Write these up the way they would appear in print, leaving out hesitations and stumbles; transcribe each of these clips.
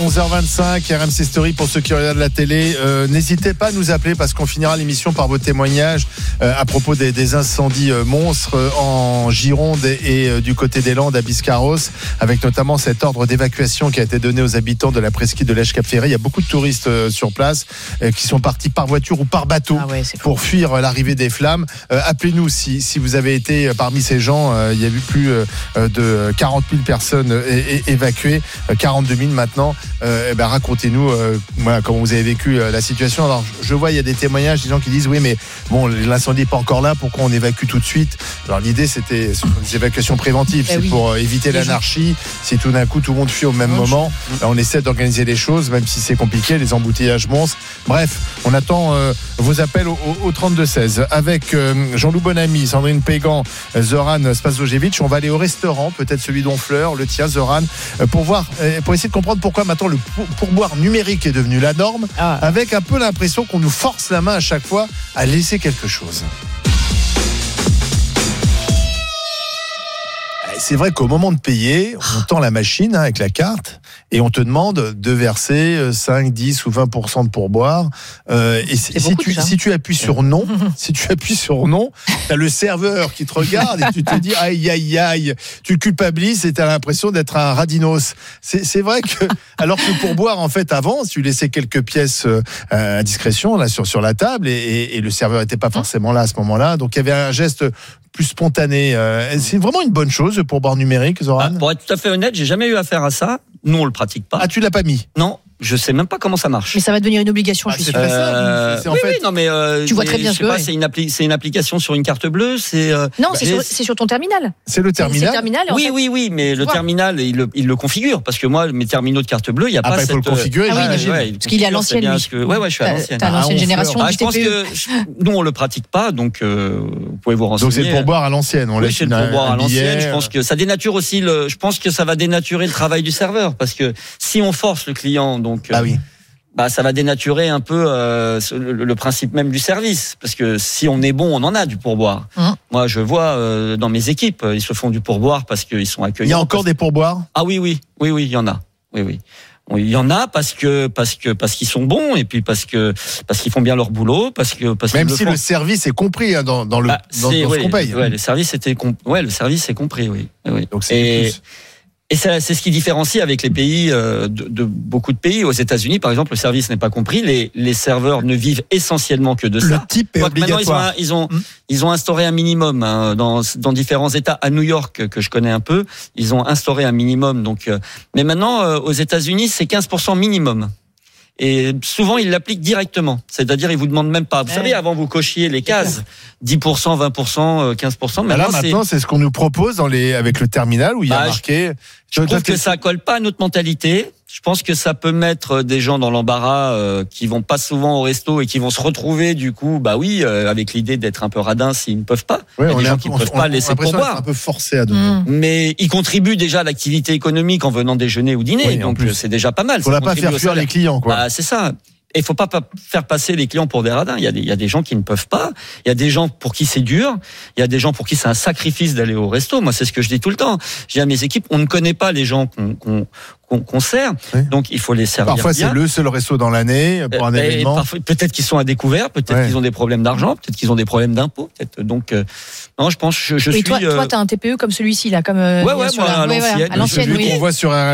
11h25, RMC Story pour ceux qui regardent la télé. N'hésitez pas à nous appeler parce qu'on finira l'émission par vos témoignages à propos des incendies monstres en Gironde et du côté des Landes à Biscarrosse, avec notamment cet ordre d'évacuation qui a été donné aux habitants de la presqu'île de l'Esch-Cap-Ferré. Il y a beaucoup de touristes sur place qui sont partis par voiture ou par bateau pour fuir l'arrivée des flammes. Appelez-nous si vous avez été parmi ces gens. Il y a eu plus de 40 000 personnes évacuées, 42 000 maintenant. Racontez-nous comment vous avez vécu la situation. Alors je vois il y a des témoignages, des gens qui disent oui mais bon l'incendie n'est pas encore là, pourquoi on évacue tout de suite? Alors l'idée c'était des évacuations préventives, c'est pour éviter l'anarchie. Si tout d'un coup tout le monde fuit au même moment, on essaie d'organiser les choses même si c'est compliqué, les embouteillages monstres. Bref, on attend vos appels au 32-16 avec Jean-Loup Bonamy, Sandrine Pégan, Zoran Spasojevic. On va aller au restaurant, peut-être celui d'Honfleur, le tien Zoran, pour essayer de comprendre pourquoi maintenant le pourboire numérique est devenu la norme, avec un peu l'impression qu'on nous force la main à chaque fois à laisser quelque chose. C'est vrai qu'au moment de payer, on tend la machine avec la carte et on te demande de verser 5, 10 ou 20% de pourboire. Et si tu appuies sur non, t'as le serveur qui te regarde et tu te dis aïe aïe aïe, tu culpabilises et t'as l'impression d'être un radinos. C'est vrai que alors que le pourboire en fait avant, tu laissais quelques pièces à discrétion là sur la table et le serveur était pas forcément là à ce moment-là, donc il y avait un geste plus spontané. C'est vraiment une bonne chose le pourboire numérique, Zoran? Pour être tout à fait honnête, j'ai jamais eu affaire à ça. Nous, on le pratique pas. Ah, tu l'as pas mis? Non. Je sais même pas comment ça marche. Mais ça va devenir une obligation, je suis sûr. Tu vois très bien ce que c'est une application sur une carte bleue. Non, c'est sur ton terminal. C'est le terminal. C'est le terminal. Oui, mais le terminal, il le configure parce que moi, mes terminaux de carte bleue, il y a pas cette. Il faut le configurer. Parce qu'il est à l'ancienne. Je suis à l'ancienne. T'as l'ancienne génération. Je pense que nous on le pratique pas, donc vous pouvez vous renseigner. Donc c'est le pourboire à l'ancienne. Oui, c'est le pourboire à l'ancienne. Je pense que ça dénature aussi je pense que ça va dénaturer le travail du serveur parce que si on force le client, donc ça va dénaturer un peu le principe même du service, parce que si on est bon, on en a du pourboire. Moi, je vois dans mes équipes, ils se font du pourboire parce qu'ils sont accueillants. Il y a encore des pourboires? Ah oui, il y en a. Oui. Il y en a parce qu'ils sont bons et puis parce qu'ils font bien leur boulot, même si le service est compris dans ce qu'on paye. Le service est compris, oui. Donc c'est Et c'est ce qui différencie avec les pays de beaucoup de pays. Aux États-Unis, par exemple, le service n'est pas compris. Les serveurs ne vivent essentiellement que de ça. Le type est obligatoire. Maintenant, ils ont instauré un minimum dans différents États. À New York, que je connais un peu, ils ont instauré un minimum. Donc, mais maintenant, aux États-Unis, c'est 15% minimum. Et souvent, ils l'appliquent directement. C'est-à-dire, ils vous demandent même pas. Vous savez, avant, vous cochiez les cases. 10%, 20%, 15%. Maintenant, c'est ce qu'on nous propose avec le terminal où il y a marqué. Je trouve que ça colle pas à notre mentalité. Je pense que ça peut mettre des gens dans l'embarras qui vont pas souvent au resto et qui vont se retrouver du coup, avec l'idée d'être un peu radins s'ils ne peuvent pas. Il y a des gens qui ne peuvent pas laisser pourboire. Un peu forcé à donner. Mais ils contribuent déjà à l'activité économique en venant déjeuner ou dîner. Donc c'est déjà pas mal. Faut pas faire fuir les clients, quoi. C'est ça. Et il faut pas faire passer les clients pour des radins. Il y a des gens qui ne peuvent pas. Il y a des gens pour qui c'est dur. Il y a des gens pour qui c'est un sacrifice d'aller au resto. Moi, c'est ce que je dis tout le temps. Je dis à mes équipes, on ne connaît pas les gens qu'on sert. Donc, il faut les servir Parfois, bien. C'est le seul resto dans l'année pour un événement. Parfois, peut-être qu'ils sont à découvert, peut-être qu'ils ont des problèmes d'argent, peut-être qu'ils ont des problèmes d'impôts. Donc, non, je pense que je suis. Toi, t'as un TPE comme celui-ci là, comme. À l'ancienne. On voit sur RMC.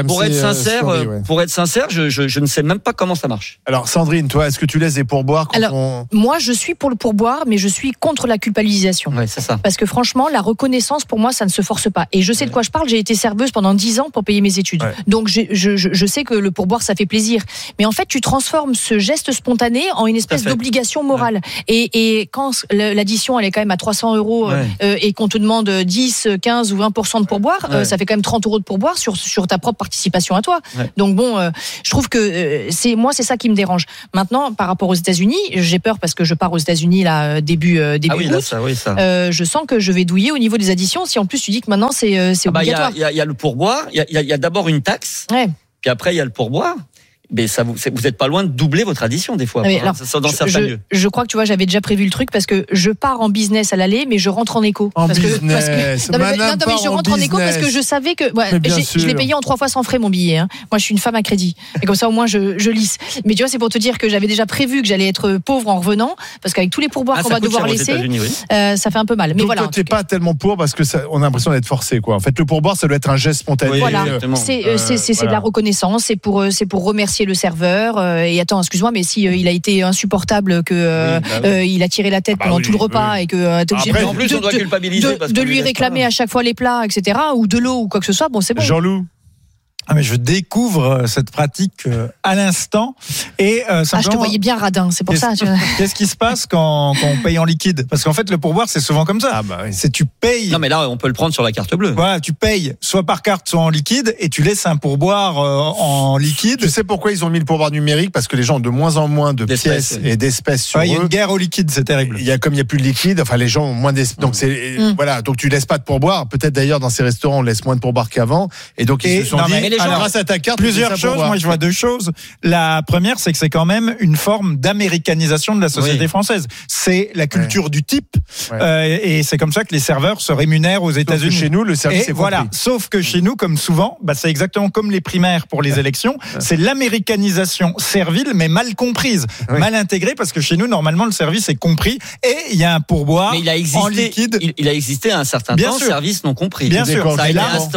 Pour être sincère, je ne sais même pas comment ça marche. Alors, Sandrine, toi, est-ce que tu laisses des pourboires moi, je suis pour le pourboire, mais je suis contre la culpabilisation. Ouais, c'est ça. Parce que franchement, la reconnaissance, pour moi, ça ne se force pas. Et je sais de quoi je parle. J'ai été serveuse pendant 10 ans pour payer mes études. Donc, je sais que le pourboire, ça fait plaisir. Mais en fait, tu transformes ce geste spontané en une espèce d'obligation morale. Et quand l'addition, elle est quand même à 300 € et qu'on te demande 10, 15 ou 20% de pourboire, ça fait quand même 30 € de pourboire sur ta propre participation à toi. Donc bon, je trouve que c'est ça qui me dérange. Maintenant, par rapport aux États-Unis, j'ai peur parce que je pars aux États-Unis là début août. Je sens que je vais douiller au niveau des additions. Si en plus tu dis que maintenant c'est obligatoire. Il y a le pourboire. Il y a d'abord une taxe. Puis après il y a le pourboire. mais vous n'êtes pas loin de doubler votre addition des fois. Alors, dans certains lieux. Je crois que tu vois, j'avais déjà prévu le truc parce que je pars en business à l'aller, mais je rentre en éco. Non, mais je rentre en éco parce que je savais que je l'ai payé en 3 fois sans frais mon billet. Hein. Moi, je suis une femme à crédit, et comme ça au moins je lisse. Mais tu vois, c'est pour te dire que j'avais déjà prévu que j'allais être pauvre en revenant, parce qu'avec tous les pourboires qu'on va devoir laisser, ça fait un peu mal. Mais donc, voilà. Toi, t'es pas tellement pour parce que on a l'impression d'être forcé, quoi. En fait, le pourboire, ça doit être un geste spontané. Voilà, c'est de la reconnaissance, c'est pour remercier le serveur. Et attends, excuse-moi, mais si il a été insupportable que il a tiré la tête pendant tout le repas et que t'es obligé en plus on doit culpabiliser de lui réclamer à chaque fois les plats, etc., ou de l'eau ou quoi que ce soit, bon c'est bon. Jean-Loup. Mais je découvre cette pratique à l'instant et je te voyais bien radin, c'est pour ça. Qu'est-ce qui se passe quand on paye en liquide? Parce qu'en fait le pourboire c'est souvent comme ça. C'est tu payes. Non mais là on peut le prendre sur la carte bleue. Voilà, tu payes soit par carte soit en liquide et tu laisses un pourboire en liquide. Tu sais pourquoi ils ont mis le pourboire numérique? Parce que les gens ont de moins en moins de pièces et d'espèces sur eux. Il y a une guerre au liquide, c'est terrible. Il y a plus de liquide, enfin les gens ont moins d'espèces. Donc voilà, donc tu laisses pas de pourboire. Peut-être d'ailleurs dans ces restaurants on laisse moins de pourboire qu'avant. Et donc ils se sont dit. Alors, grâce à ta carte, plusieurs choses. Moi, je vois 2 choses. La première, c'est que c'est quand même une forme d'américanisation de la société française. C'est la culture du type, et c'est comme ça que les serveurs se rémunèrent aux États-Unis. Chez nous, le service est voilà. compris. Sauf que chez nous, comme souvent, c'est exactement comme les primaires pour les élections. C'est l'américanisation servile, mais mal comprise, mal intégrée, parce que chez nous, normalement, le service est compris et il y a un pourboire en liquide. Il a existé à un certain temps, service non compris. Bien sûr. Ça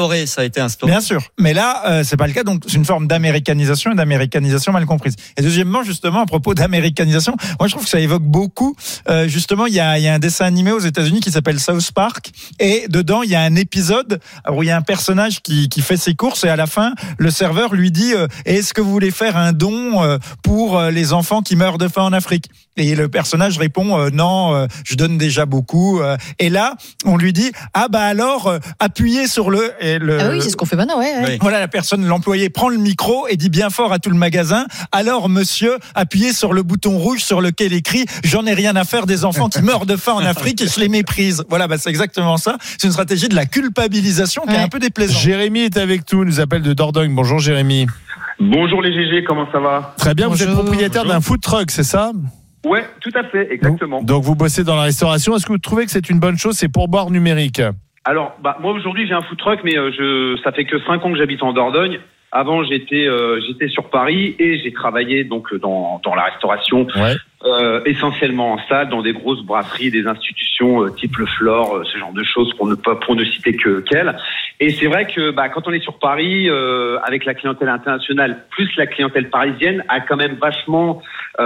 a été instauré. Bien sûr. Mais là, c'est pas le cas, donc c'est une forme d'américanisation et d'américanisation mal comprise. Et deuxièmement, justement, à propos d'américanisation, moi je trouve que ça évoque beaucoup, justement, il y a un dessin animé aux États-Unis qui s'appelle South Park, et dedans il y a un épisode où il y a un personnage qui fait ses courses, et à la fin, le serveur lui dit est-ce que vous voulez faire un don pour les enfants qui meurent de faim en Afrique? Et le personnage répond non, je donne déjà beaucoup. Et là, on lui dit alors appuyez sur le. Ah oui, c'est ce qu'on fait maintenant, ouais. Voilà, la personne, l'employé prend le micro et dit bien fort à tout le magasin alors monsieur, appuyez sur le bouton rouge sur lequel écrit j'en ai rien à faire des enfants qui meurent de faim en Afrique et je les méprise. Voilà, c'est exactement ça. C'est une stratégie de la culpabilisation qui est un peu déplaisante. Jérémy est avec nous, nous appelle de Dordogne. Bonjour Jérémy. Bonjour les GG, comment ça va? Très bien. Bonjour. Vous êtes propriétaire d'un food truck, c'est ça? Ouais, tout à fait, exactement. Donc vous bossez dans la restauration. Est-ce que vous trouvez que c'est une bonne chose, ces pourboires numériques? Alors, moi aujourd'hui j'ai un food truck, mais ça fait que 5 ans que j'habite en Dordogne. Avant j'étais sur Paris et j'ai travaillé donc dans la restauration, essentiellement en salle, dans des grosses brasseries, des institutions type Le Flore, ce genre de choses pour ne citer qu'elles. Et c'est vrai que quand on est sur Paris, avec la clientèle internationale plus la clientèle parisienne, a quand même vachement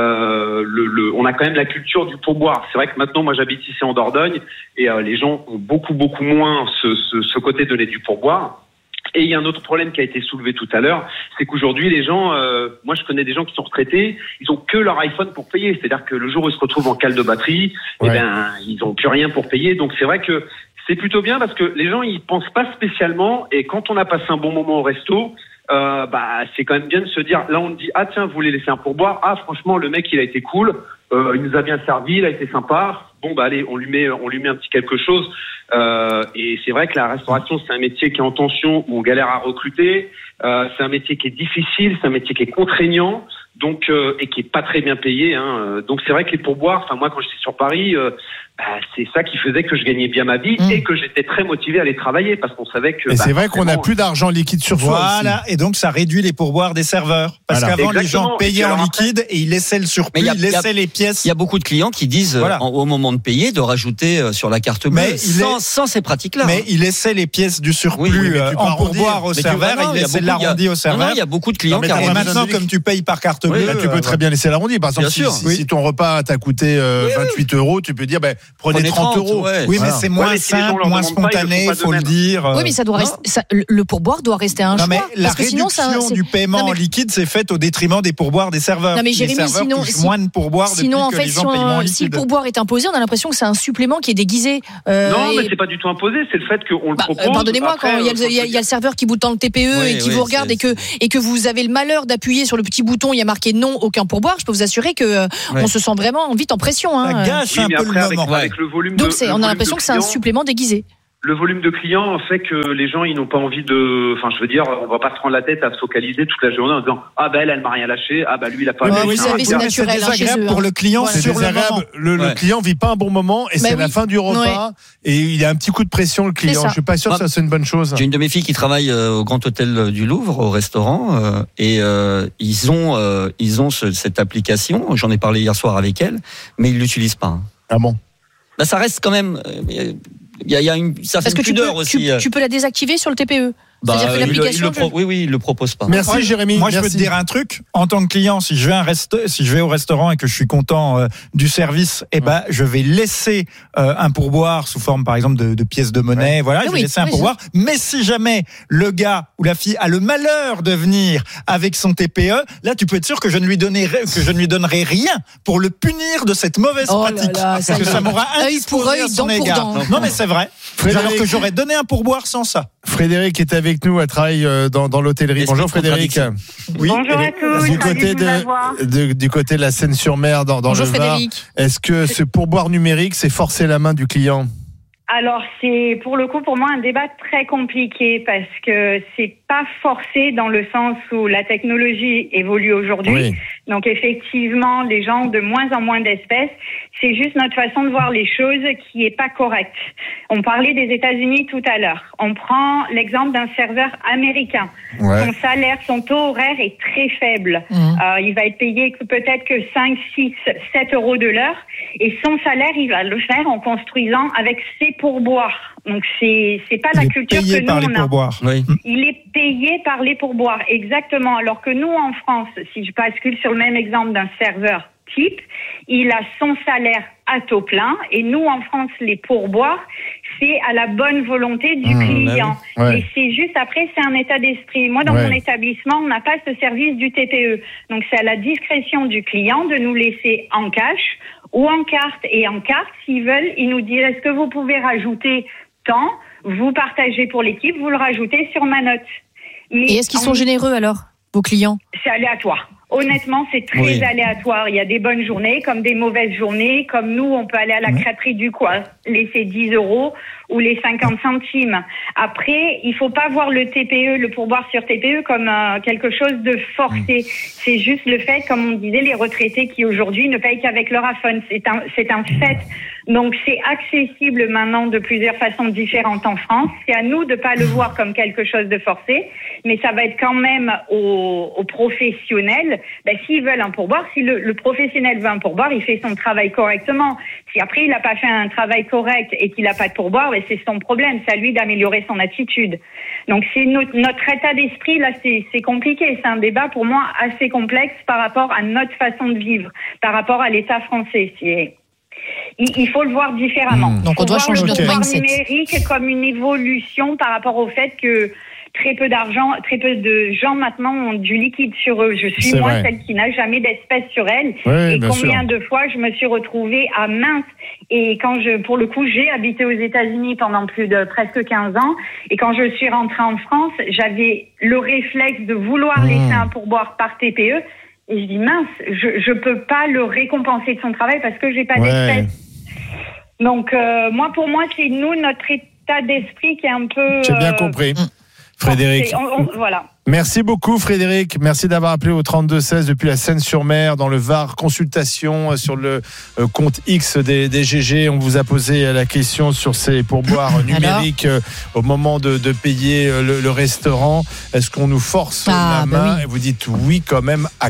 on a quand même la culture du pourboire. C'est vrai que maintenant moi j'habite ici en Dordogne et les gens ont beaucoup moins ce côté donné du pourboire. Et il y a un autre problème qui a été soulevé tout à l'heure, c'est qu'aujourd'hui les gens, moi je connais des gens qui sont retraités, ils ont que leur iPhone pour payer. C'est-à-dire que le jour où ils se retrouvent en cale de batterie, ils ont plus rien pour payer. Donc c'est vrai que c'est plutôt bien parce que les gens ils pensent pas spécialement, et quand on a passé un bon moment au resto, c'est quand même bien de se dire, là on te dit tiens, vous voulez laisser un pourboire, franchement le mec il a été cool, il nous a bien servi, il a été sympa, allez, on lui met un petit quelque chose. Et c'est vrai que la restauration c'est un métier qui est en tension, où on galère à recruter, c'est un métier qui est difficile, c'est un métier qui est contraignant, donc et qui est pas très bien payé, donc c'est vrai que les pourboires, moi quand j'étais sur Paris, c'est ça qui faisait que je gagnais bien ma vie et que j'étais très motivé à aller travailler, parce qu'on savait que. Et c'est vrai qu'on n'a plus d'argent liquide sur soi. Voilà, et donc ça réduit les pourboires des serveurs. Parce qu'avant, les gens payaient en liquide et ils laissaient le surplus, ils laissaient les pièces. Il y a beaucoup de clients qui disent, au moment de payer, de rajouter sur la carte bleue, sans ces pratiques-là. Mais ils laissaient les pièces du surplus en pourboire au serveur, et ils laissaient l'arrondi au serveur. Il y a beaucoup de clients qui maintenant, comme tu payes par carte bleue. Tu peux très bien laisser l'arrondi. Par exemple, si ton repas t'a coûté 28 €, tu peux dire, prenez 30 €. Oui, mais c'est moins simple, moins spontané, il faut le dire. Oui, mais ça doit rester. Le pourboire doit rester un choix. Mais la réduction du paiement en liquide s'est faite au détriment des pourboires des serveurs. Non, mais Jérémy, sinon, moins de pourboires depuis que les gens payent moins en liquide. Si le pourboire est imposé, on a l'impression que c'est un supplément qui est déguisé. Non, mais c'est pas du tout imposé. C'est le fait qu'on le propose. Pardonnez-moi, quand il y a le serveur qui boute dans le TPE et qui vous regarde et que vous avez le malheur d'appuyer sur le petit bouton, il y a marqué non, aucun pourboire. Je peux vous assurer que on se sent vraiment vite en pression. Ça gâche un peu le moment. Avec le volume. Donc on a l'impression que c'est un supplément déguisé. le volume de clients fait que les gens, ils n'ont pas envie de, enfin, je veux dire, on va pas se prendre la tête à se focaliser toute la journée en disant, elle m'a rien lâché, lui, il a pas. Oui, c'est désagréable pour le client. C'est désagréable. Le client vit pas un bon moment et c'est la fin du repas et il a un petit coup de pression, le client. Je suis pas sûr que ça soit une bonne chose. J'ai une de mes filles qui travaille au Grand Hôtel du Louvre, au restaurant, et ils ont cette application. J'en ai parlé hier soir avec elle, mais ils l'utilisent pas. Ah bon? Bah, ça reste quand même. Il y a une certaine pudeur aussi. Tu peux la désactiver sur le TPE. C'est-à-dire que l'application. Il le propose pas. Merci Jérémy. Moi, je peux te dire un truc. En tant que client, si je vais au restaurant et que je suis content du service, je vais laisser un pourboire sous forme, par exemple, de pièces de monnaie. Voilà, je vais laisser un pourboire. Mais si jamais le gars ou la fille a le malheur de venir avec son TPE, là, tu peux être sûr que je ne lui donnerai rien pour le punir de cette mauvaise pratique. Parce que ça m'aura indisposé à son égard. Non, mais c'est vrai. Alors que j'aurais donné un pourboire sans ça. Frédéric est avec nous, elle travaille dans l'hôtellerie. Bonjour Frédéric. Oui. Bonjour à tous. Du côté de la Seine-sur-Mer, dans le Var. Est-ce que ce pourboire numérique, c'est forcer la main du client? Alors, c'est pour le coup, pour moi, un débat très compliqué parce que c'est pas forcé dans le sens où la technologie évolue aujourd'hui. Oui. Donc, effectivement, les gens ont de moins en moins d'espèces. C'est juste notre façon de voir les choses qui est pas correcte. On parlait des États-Unis tout à l'heure. On prend l'exemple d'un serveur américain. Ouais. Son salaire, son taux horaire est très faible. Il va être payé peut-être que 5, 6, 7 euros de l'heure. Et son salaire, il va le faire en construisant avec ses pourboires. Donc c'est pas la culture que nous on a. Oui. Il est payé par les pourboires, exactement. Alors que nous en France, si je bascule sur le même exemple d'un serveur type, il a son salaire à taux plein et nous en France les pourboires c'est à la bonne volonté du client. Ouais. Et c'est juste après c'est un état d'esprit. Moi dans mon établissement on n'a pas ce service du TPE, donc c'est à la discrétion du client de nous laisser en cash ou en carte. Et en carte s'ils veulent ils nous disent est-ce que vous pouvez rajouter tant, vous partagez pour l'équipe, vous le rajoutez sur ma note. Mais et est-ce qu'ils sont généreux alors, vos clients? C'est aléatoire. Honnêtement, c'est très aléatoire. Il y a des bonnes journées comme des mauvaises journées. Comme nous, on peut aller à la crêperie du coin, laisser 10 euros ou les 50 centimes. Après, il faut pas voir le TPE, le pourboire sur TPE comme quelque chose de forcé. C'est juste le fait, comme on disait, les retraités qui aujourd'hui ne payent qu'avec leur iPhone. C'est un fait. Donc, c'est accessible maintenant de plusieurs façons différentes en France. C'est à nous de pas le voir comme quelque chose de forcé, mais ça va être quand même aux professionnels. Ben, s'ils veulent un pourboire, si le professionnel veut un pourboire, il fait son travail correctement. Si après il n'a pas fait un travail correct et qu'il n'a pas de pourboire, ben, c'est son problème. C'est à lui d'améliorer son attitude. Donc, c'est notre état d'esprit, là, c'est compliqué. C'est un débat pour moi assez complexe par rapport à notre façon de vivre, par rapport à l'État français. Il faut le voir différemment. Donc on doit changer notre mindset. Le pouvoir numérique comme une évolution par rapport au fait que très peu de gens maintenant ont du liquide sur eux. Je suis celle qui n'a jamais d'espèces sur elle. Oui, et combien de fois je me suis retrouvée à mince. Et quand pour le coup, j'ai habité aux États-Unis pendant plus de presque 15 ans. Et quand je suis rentrée en France, j'avais le réflexe de vouloir laisser un pourboire par TPE. Et je dis mince, je peux pas le récompenser de son travail parce que j'ai pas d'espèces. Donc pour moi, c'est notre état d'esprit qui est un peu. J'ai bien compris, Frédéric. Voilà. Merci beaucoup Frédéric, merci d'avoir appelé au 32-16 depuis la Seine-sur-Mer dans le Var. Consultation sur le compte X des GG. On vous a posé la question sur ces pourboires numériques au moment de payer le restaurant. Est-ce qu'on nous force la main? Et vous dites oui quand même à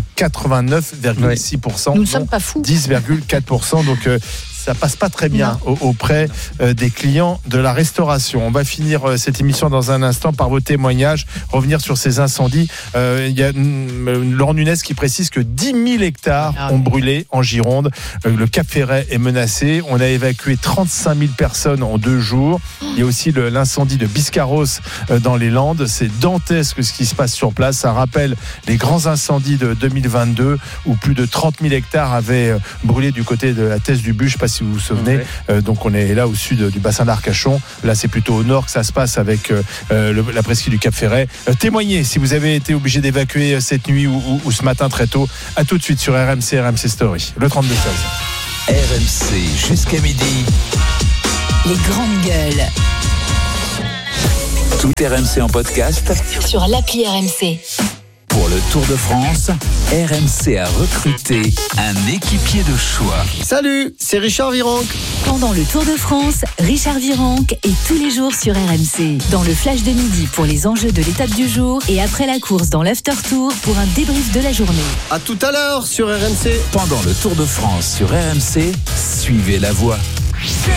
89,6%. Nous ne sommes pas fous. 10,4%. Donc ça passe pas très bien auprès des clients de la restauration. On va finir cette émission dans un instant par vos témoignages, revenir sur ces incendies. Il y a Laurent Nunez qui précise que 10 000 hectares ont brûlé en Gironde. Le Cap Ferret est menacé. On a évacué 35 000 personnes en 2 jours. Il y a aussi l'incendie de Biscarrosse dans les Landes. C'est dantesque ce qui se passe sur place. Ça rappelle les grands incendies de 2022 où plus de 30 000 hectares avaient brûlé du côté de la Thèse du But. Je ne sais pas si vous vous souvenez. Donc on est là au sud du bassin d'Arcachon. Là c'est plutôt au nord que ça se passe avec la presqu'île du Cap Ferret. Témoignez si vous avez été obligé d'évacuer cette nuit ou ce matin très tôt. À tout de suite sur RMC Story. Le 32-16. RMC jusqu'à midi. Les grandes gueules. Tout RMC en podcast sur l'appli RMC. Pour le Tour de France, RMC a recruté un équipier de choix. Salut, c'est Richard Virenque. Pendant le Tour de France, Richard Virenque est tous les jours sur RMC. Dans le flash de midi pour les enjeux de l'étape du jour et après la course dans l'after tour pour un débrief de la journée. À tout à l'heure sur RMC. Pendant le Tour de France sur RMC, suivez la voie.